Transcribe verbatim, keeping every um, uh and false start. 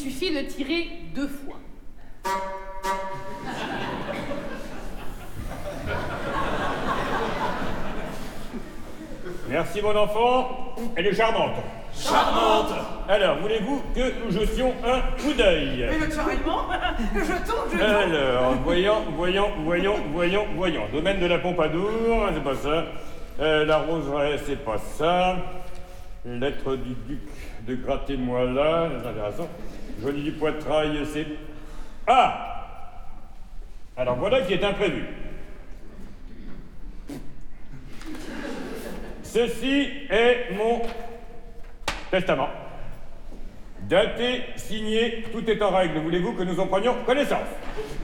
suffit de tirer deux fois. Merci, mon enfant. Elle est charmante. Charmante. Alors, voulez-vous que nous jetions un coup d'œil? Mais naturellement, jetons, jetons. Alors, voyons, voyons, voyons, voyons, voyons. Domaine de la Pompadour, c'est pas ça. Euh, la roseraie, c'est pas ça. Lettre du duc de Gratte-moi-là, c'est intéressant. Joly du Poitrail, c'est... Ah! Alors, voilà qui est imprévu. Ceci est mon testament. Daté, signé, tout est en règle. Voulez-vous que nous en prenions connaissance?